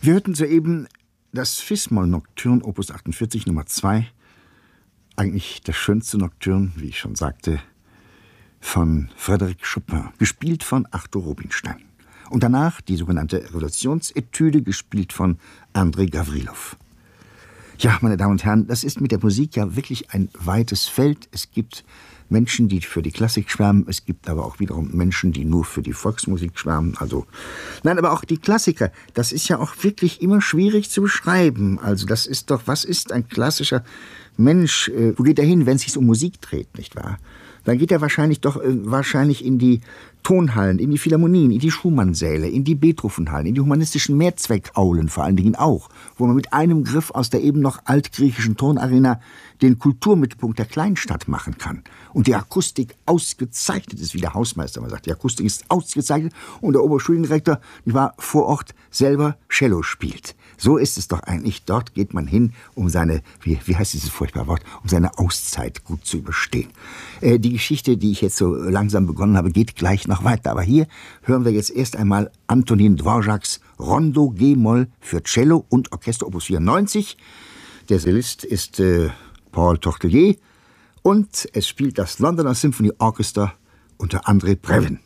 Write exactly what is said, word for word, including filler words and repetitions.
Wir hörten soeben das Fis-Moll-Nocturne Opus achtundvierzig Nummer zwei, eigentlich das schönste Nocturne, wie ich schon sagte, von Frédéric Chopin, gespielt von Arthur Rubinstein. Und danach die sogenannte Revolutionsetüde, gespielt von Andrei Gavrilov. Ja, meine Damen und Herren, das ist mit der Musik ja wirklich ein weites Feld. Es gibt Menschen, die für die Klassik schwärmen, es gibt aber auch wiederum Menschen, die nur für die Volksmusik schwärmen. Also, nein, aber auch die Klassiker, das ist ja auch wirklich immer schwierig zu beschreiben. Also das ist doch, was ist ein klassischer Mensch? Äh, wo geht er hin, wenn es sich um Musik dreht, nicht wahr? Dann geht er wahrscheinlich doch äh, wahrscheinlich in die Tonhallen, in die Philharmonien, in die Schumannsäle, in die Beethovenhallen, in die humanistischen Mehrzweckaulen vor allen Dingen auch, wo man mit einem Griff aus der eben noch altgriechischen Tonarena den Kulturmittelpunkt der Kleinstadt machen kann. Und die Akustik ausgezeichnet ist, wie der Hausmeister mal sagt. Die Akustik ist ausgezeichnet und der Oberschuldirektor, die war vor Ort selber Cello spielt. So ist es doch eigentlich. Dort geht man hin, um seine, wie, wie heißt dieses furchtbare Wort, um seine Auszeit gut zu überstehen. Äh, die Geschichte, die ich jetzt so langsam begonnen habe, geht gleich noch weiter. Aber hier hören wir jetzt erst einmal Antonin Dvořáks Rondo G-Moll für Cello und Orchester Opus vierundneunzig. Der Solist ist äh, Paul Tortelier und es spielt das Londoner Symphony Orchestra unter André Previn.